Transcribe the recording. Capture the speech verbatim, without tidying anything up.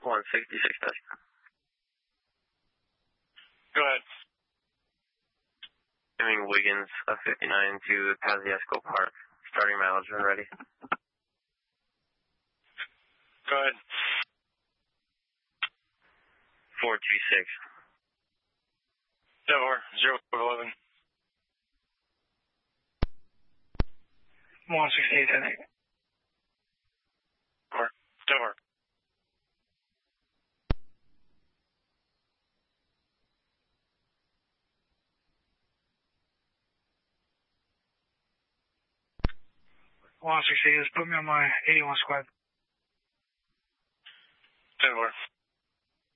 one sixty-six. Go ahead. Giving Wiggins a fifty-nine to Kosciuszko Park. Starting mileage when ready. Go ahead. four two six. Tower, zero eleven. one sixty-eight, I think. Or, Tower. one sixty-eight, just put me on my eighty-one squad. Tower.